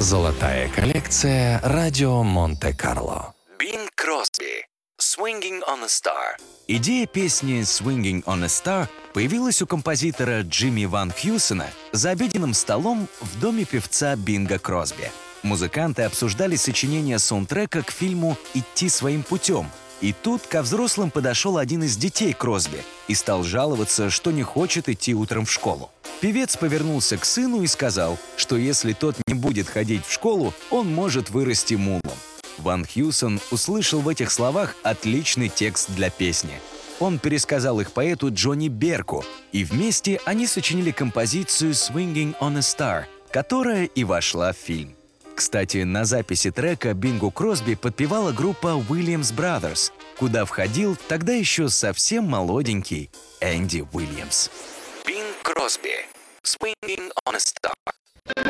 Золотая коллекция «Радио Монте-Карло». Бинг Кросби. «Swinging on a Star». Идея песни «Swinging on a Star» появилась у композитора Джимми Ван Хьюсона за обеденным столом в доме певца Бинга Кросби. Музыканты обсуждали сочинение саундтрека к фильму «Идти своим путем». И тут ко взрослым подошел один из детей Кросби и стал жаловаться, что не хочет идти утром в школу. Певец повернулся к сыну и сказал, что если тот не будет ходить в школу, он может вырасти мулом. Ван Хьюсон услышал в этих словах отличный текст для песни. Он пересказал их поэту Джонни Берку, и вместе они сочинили композицию «Swinging on a Star», которая и вошла в фильм. Кстати, на записи трека Бингу Кросби подпевала группа Williams Brothers, куда входил тогда еще совсем молоденький Энди Уильямс. Бинг Кросби. «Swinging on a Star».